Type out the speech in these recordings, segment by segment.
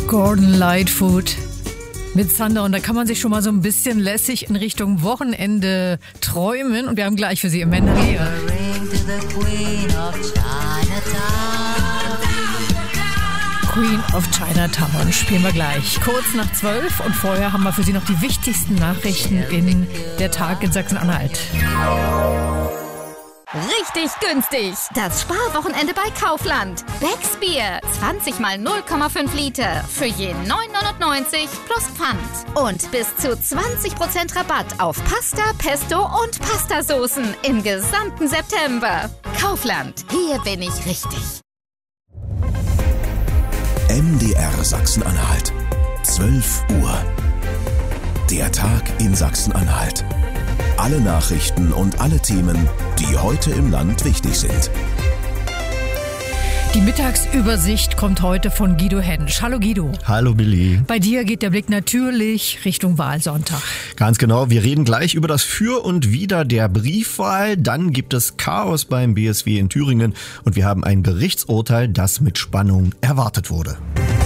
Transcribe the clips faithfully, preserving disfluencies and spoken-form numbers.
Gordon Lightfoot mit Thunder. Und da kann man sich schon mal so ein bisschen lässig in Richtung Wochenende träumen. Und wir haben gleich für Sie im Männerlied Queen of Chinatown spielen wir gleich. Kurz nach zwölf. Und vorher haben wir für Sie noch die wichtigsten Nachrichten in der Tag in Sachsen-Anhalt. Richtig günstig. Das Sparwochenende bei Kaufland. Becks Bier. zwanzig mal null Komma fünf Liter. Für je neun neunundneunzig plus Pfand. Und bis zu zwanzig Prozent Rabatt auf Pasta, Pesto und Pastasoßen im gesamten September. Kaufland. Hier bin ich richtig. M D R Sachsen-Anhalt. zwölf Uhr. Der Tag in Sachsen-Anhalt. Alle Nachrichten und alle Themen, die heute im Land wichtig sind. Die Mittagsübersicht kommt heute von Guido Hensch. Hallo Guido. Hallo Billy. Bei dir geht der Blick natürlich Richtung Wahlsonntag. Ganz genau, wir reden gleich über das Für und Wider der Briefwahl. Dann gibt es Chaos beim B S W in Thüringen und wir haben ein Gerichtsurteil, das mit Spannung erwartet wurde.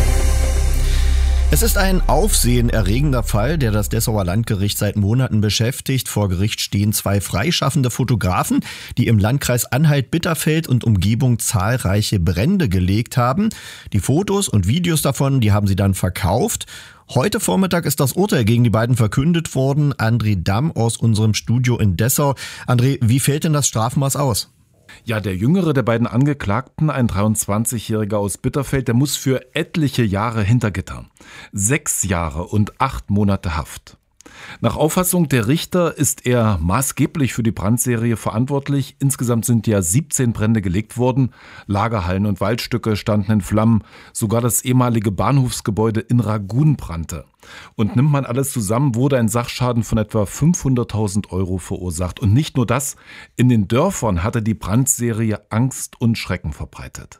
Es ist ein aufsehenerregender Fall, der das Dessauer Landgericht seit Monaten beschäftigt. Vor Gericht stehen zwei freischaffende Fotografen, die im Landkreis Anhalt-Bitterfeld und Umgebung zahlreiche Brände gelegt haben. Die Fotos und Videos davon, die haben sie dann verkauft. Heute Vormittag ist das Urteil gegen die beiden verkündet worden. André Damm aus unserem Studio in Dessau. André, wie fällt denn das Strafmaß aus? Ja, der jüngere der beiden Angeklagten, ein dreiundzwanzigjähriger aus Bitterfeld, der muss für etliche Jahre hinter Gitter. Sechs Jahre und acht Monate Haft. Nach Auffassung der Richter ist er maßgeblich für die Brandserie verantwortlich. Insgesamt sind ja siebzehn Brände gelegt worden. Lagerhallen und Waldstücke standen in Flammen. Sogar das ehemalige Bahnhofsgebäude in Ragun brannte. Und nimmt man alles zusammen, wurde ein Sachschaden von etwa fünfhunderttausend Euro verursacht. Und nicht nur das, in den Dörfern hatte die Brandserie Angst und Schrecken verbreitet.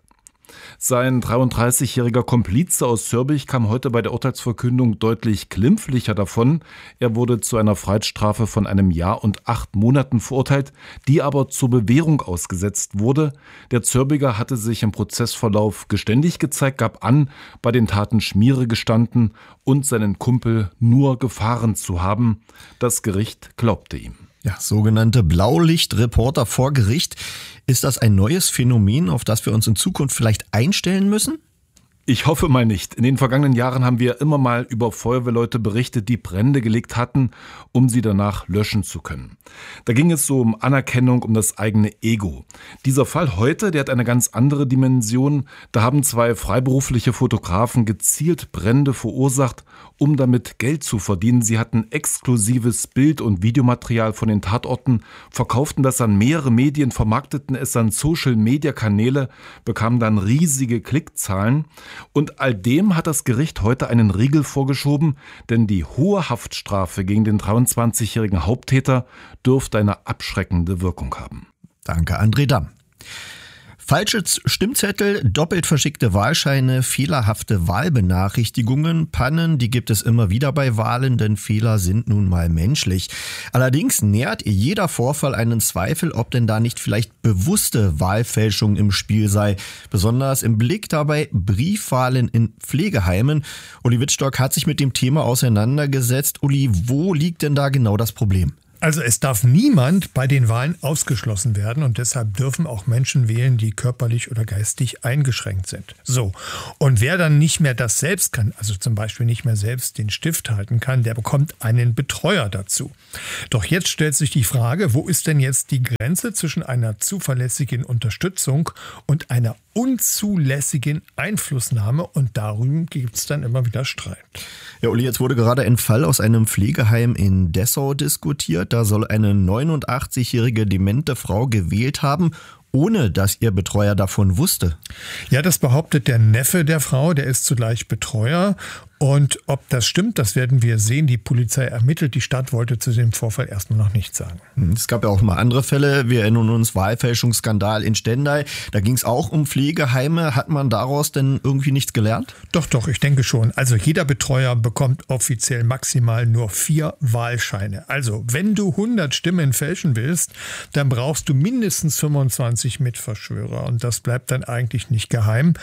Sein dreiunddreißigjähriger Komplize aus Zürbich kam heute bei der Urteilsverkündung deutlich glimpflicher davon. Er wurde zu einer Freiheitsstrafe von einem Jahr und acht Monaten verurteilt, die aber zur Bewährung ausgesetzt wurde. Der Zürbiger hatte sich im Prozessverlauf geständig gezeigt, gab an, bei den Taten Schmiere gestanden und seinen Kumpel nur gefahren zu haben. Das Gericht glaubte ihm. Ja, sogenannte Blaulichtreporter vor Gericht. Ist das ein neues Phänomen, auf das wir uns in Zukunft vielleicht einstellen müssen? Ich hoffe mal nicht. In den vergangenen Jahren haben wir immer mal über Feuerwehrleute berichtet, die Brände gelegt hatten, um sie danach löschen zu können. Da ging es so um Anerkennung, um das eigene Ego. Dieser Fall heute, der hat eine ganz andere Dimension. Da haben zwei freiberufliche Fotografen gezielt Brände verursacht, um damit Geld zu verdienen. Sie hatten exklusives Bild- und Videomaterial von den Tatorten, verkauften das an mehrere Medien, vermarkteten es an Social-Media-Kanäle, bekamen dann riesige Klickzahlen. Und all dem hat das Gericht heute einen Riegel vorgeschoben, denn die hohe Haftstrafe gegen den dreiundzwanzigjährigen Haupttäter dürfte eine abschreckende Wirkung haben. Danke, André Damm. Falsche Stimmzettel, doppelt verschickte Wahlscheine, fehlerhafte Wahlbenachrichtigungen, Pannen, die gibt es immer wieder bei Wahlen, denn Fehler sind nun mal menschlich. Allerdings nährt jeder Vorfall einen Zweifel, ob denn da nicht vielleicht bewusste Wahlfälschung im Spiel sei. Besonders im Blick dabei Briefwahlen in Pflegeheimen. Uli Wittstock hat sich mit dem Thema auseinandergesetzt. Uli, wo liegt denn da genau das Problem? Also es darf niemand bei den Wahlen ausgeschlossen werden und deshalb dürfen auch Menschen wählen, die körperlich oder geistig eingeschränkt sind. So, und wer dann nicht mehr das selbst kann, also zum Beispiel nicht mehr selbst den Stift halten kann, der bekommt einen Betreuer dazu. Doch jetzt stellt sich die Frage, wo ist denn jetzt die Grenze zwischen einer zuverlässigen Unterstützung und einer unzulässigen Einflussnahme, und darüber gibt es dann immer wieder Streit. Ja, Uli, jetzt wurde gerade ein Fall aus einem Pflegeheim in Dessau diskutiert. Da soll eine neunundachtzigjährige demente Frau gewählt haben, ohne dass ihr Betreuer davon wusste. Ja, das behauptet der Neffe der Frau, der ist zugleich Betreuer. Und ob das stimmt, das werden wir sehen. Die Polizei ermittelt. Die Stadt wollte zu dem Vorfall erstmal noch nichts sagen. Es gab ja auch mal andere Fälle. Wir erinnern uns, Wahlfälschungsskandal in Stendal. Da ging es auch um Pflegeheime. Hat man daraus denn irgendwie nichts gelernt? Doch, doch, ich denke schon. Also jeder Betreuer bekommt offiziell maximal nur vier Wahlscheine. Also wenn du hundert Stimmen fälschen willst, dann brauchst du mindestens fünfundzwanzig Mitverschwörer. Und das bleibt dann eigentlich nicht geheim.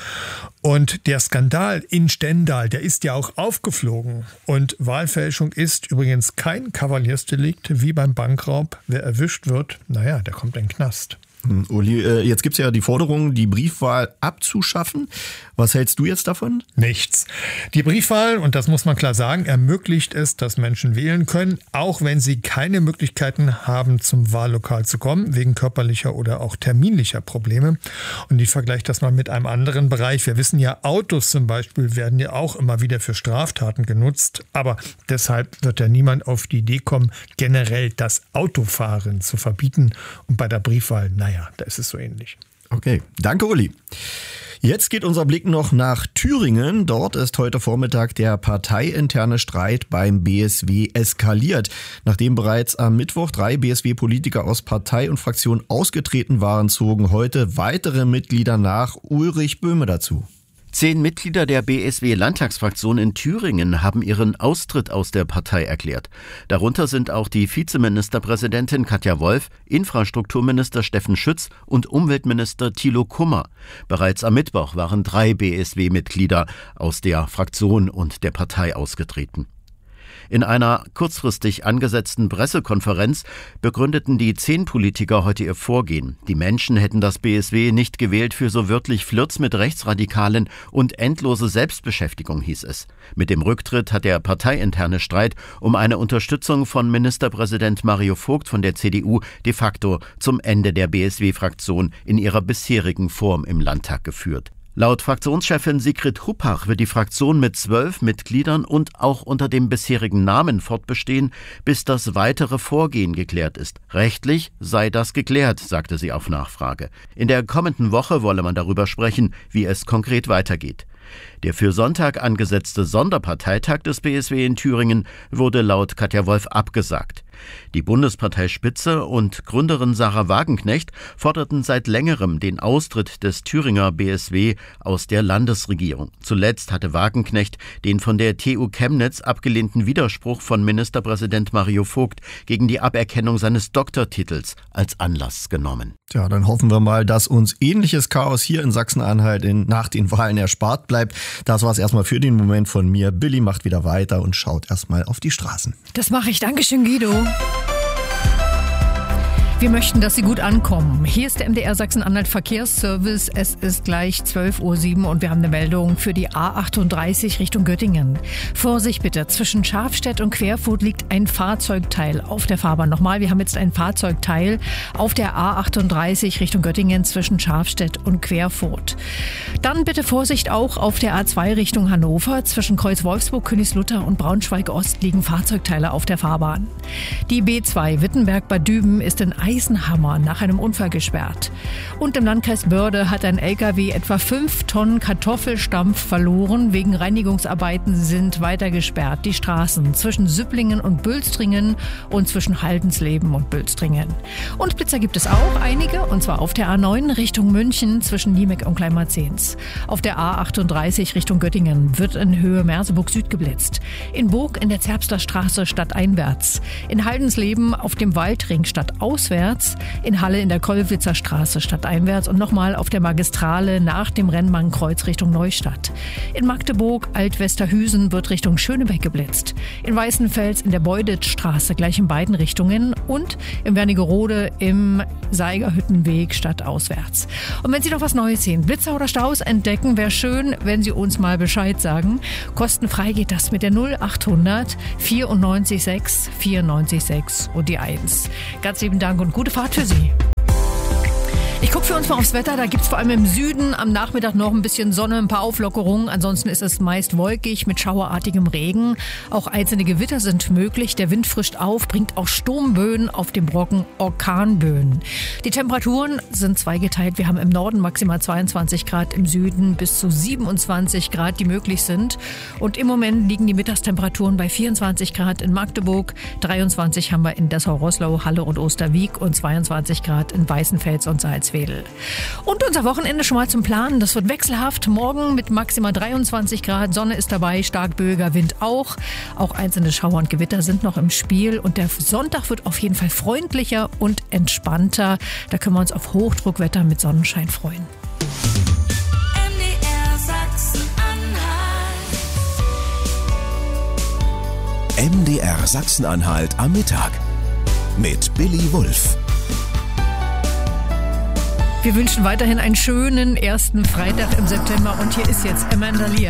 Und der Skandal in Stendal, der ist ja auch aufgeflogen. Und Wahlfälschung ist übrigens kein Kavaliersdelikt wie beim Bankraub. Wer erwischt wird, naja, der kommt in den Knast. Uli, jetzt gibt es ja die Forderung, die Briefwahl abzuschaffen. Was hältst du jetzt davon? Nichts. Die Briefwahl, und das muss man klar sagen, ermöglicht es, dass Menschen wählen können, auch wenn sie keine Möglichkeiten haben, zum Wahllokal zu kommen, wegen körperlicher oder auch terminlicher Probleme. Und ich vergleiche das mal mit einem anderen Bereich. Wir wissen ja, Autos zum Beispiel werden ja auch immer wieder für Straftaten genutzt. Aber deshalb wird ja niemand auf die Idee kommen, generell das Autofahren zu verbieten. Und bei der Briefwahl, nein. Naja, da ist es so ähnlich. Okay, danke Uli. Jetzt geht unser Blick noch nach Thüringen. Dort ist heute Vormittag der parteiinterne Streit beim B S W eskaliert. Nachdem bereits am Mittwoch drei B S W-Politiker aus Partei und Fraktion ausgetreten waren, zogen heute weitere Mitglieder nach. Ulrich Böhme dazu. Zehn Mitglieder der B S W-Landtagsfraktion in Thüringen haben ihren Austritt aus der Partei erklärt. Darunter sind auch die Vizeministerpräsidentin Katja Wolf, Infrastrukturminister Steffen Schütz und Umweltminister Thilo Kummer. Bereits am Mittwoch waren drei B S W-Mitglieder aus der Fraktion und der Partei ausgetreten. In einer kurzfristig angesetzten Pressekonferenz begründeten die zehn Politiker heute ihr Vorgehen. Die Menschen hätten das B S W nicht gewählt für so wörtlich Flirts mit Rechtsradikalen und endlose Selbstbeschäftigung, hieß es. Mit dem Rücktritt hat der parteiinterne Streit um eine Unterstützung von Ministerpräsident Mario Vogt von der C D U de facto zum Ende der B S W-Fraktion in ihrer bisherigen Form im Landtag geführt. Laut Fraktionschefin Sigrid Huppach wird die Fraktion mit zwölf Mitgliedern und auch unter dem bisherigen Namen fortbestehen, bis das weitere Vorgehen geklärt ist. Rechtlich sei das geklärt, sagte sie auf Nachfrage. In der kommenden Woche wolle man darüber sprechen, wie es konkret weitergeht. Der für Sonntag angesetzte Sonderparteitag des B S W in Thüringen wurde laut Katja Wolf abgesagt. Die Bundesparteispitze und Gründerin Sarah Wagenknecht forderten seit längerem den Austritt des Thüringer B S W aus der Landesregierung. Zuletzt hatte Wagenknecht den von der T U Chemnitz abgelehnten Widerspruch von Ministerpräsident Mario Vogt gegen die Aberkennung seines Doktortitels als Anlass genommen. Tja, dann hoffen wir mal, dass uns ähnliches Chaos hier in Sachsen-Anhalt in, nach den Wahlen erspart bleibt. Das war es erstmal für den Moment von mir. Billy macht wieder weiter und schaut erstmal auf die Straßen. Das mache ich. Dankeschön, Guido. Wir möchten, dass Sie gut ankommen. Hier ist der M D R Sachsen-Anhalt Verkehrsservice. Es ist gleich zwölf Uhr sieben und wir haben eine Meldung für die A achtunddreißig Richtung Göttingen. Vorsicht bitte, zwischen Schafstedt und Querfurt liegt ein Fahrzeugteil auf der Fahrbahn. Nochmal, wir haben jetzt ein Fahrzeugteil auf der A achtunddreißig Richtung Göttingen zwischen Schafstedt und Querfurt. Dann bitte Vorsicht auch auf der A zwei Richtung Hannover. Zwischen Kreuz Wolfsburg, Königslutter und Braunschweig-Ost liegen Fahrzeugteile auf der Fahrbahn. Die B zwei Wittenberg bei Düben ist in Eisenhammer nach einem Unfall gesperrt. Und im Landkreis Börde hat ein L K W etwa fünf Tonnen Kartoffelstampf verloren. Wegen Reinigungsarbeiten sind weiter gesperrt die Straßen zwischen Süpplingen und Bülstringen und zwischen Haldensleben und Bülstringen. Und Blitzer gibt es auch einige, und zwar auf der A neun Richtung München zwischen Niemek und Kleinmarzens. Auf der A achtunddreißig Richtung Göttingen wird in Höhe Merseburg Süd geblitzt. In Burg in der Zerbster Straße stadteinwärts. In Haldensleben auf dem Waldring stadtauswärts. In Halle in der Kollwitzer Straße stadteinwärts und nochmal auf der Magistrale nach dem Rennbahnkreuz Richtung Neustadt. In Magdeburg Altwesterhüsen wird Richtung Schönebeck geblitzt. In Weißenfels in der Beuditzstraße gleich in beiden Richtungen und im Wernigerode im Seigerhüttenweg stadtauswärts. Und wenn Sie noch was Neues sehen, Blitzer oder Staus entdecken, wäre schön, wenn Sie uns mal Bescheid sagen. Kostenfrei geht das mit der null achthundert vierundneunzig sechs vierundneunzig sechs und die eins. Ganz lieben Dank und gute Fahrt für Sie. Ich gucke für uns mal aufs Wetter. Da gibt es vor allem im Süden am Nachmittag noch ein bisschen Sonne, ein paar Auflockerungen. Ansonsten ist es meist wolkig mit schauerartigem Regen. Auch einzelne Gewitter sind möglich. Der Wind frischt auf, bringt auch Sturmböen, auf dem Brocken Orkanböen. Die Temperaturen sind zweigeteilt. Wir haben im Norden maximal zweiundzwanzig Grad, im Süden bis zu siebenundzwanzig Grad, die möglich sind. Und im Moment liegen die Mittagstemperaturen bei vierundzwanzig Grad in Magdeburg, dreiundzwanzig haben wir in Dessau-Roßlau, Halle und Osterwieck und zweiundzwanzig Grad in Weißenfels und Salzwedel. Und unser Wochenende schon mal zum Planen. Das wird wechselhaft. Morgen mit maximal dreiundzwanzig Grad. Sonne ist dabei, stark böiger Wind auch. Auch einzelne Schauer und Gewitter sind noch im Spiel. Und der Sonntag wird auf jeden Fall freundlicher und entspannter. Da können wir uns auf Hochdruckwetter mit Sonnenschein freuen. M D R Sachsen-Anhalt. M D R Sachsen-Anhalt am Mittag mit Billy Wulff. Wir wünschen weiterhin einen schönen ersten Freitag im September und hier ist jetzt Amanda Lear.